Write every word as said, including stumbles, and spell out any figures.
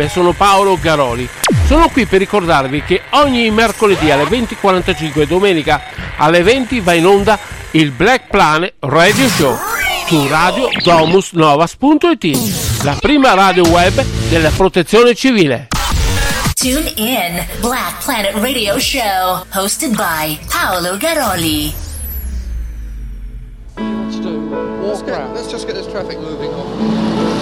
Sono Paolo Garoli. Sono qui per ricordarvi che ogni mercoledì alle venti e quarantacinque e domenica alle venti va in onda il Black Planet Radio Show su radio domus novas punto it, la prima radio web della protezione civile. Tune in Black Planet Radio Show, hosted by Paolo Garoli. What do you want to do? Walk let's, get, let's just get this traffic moving on.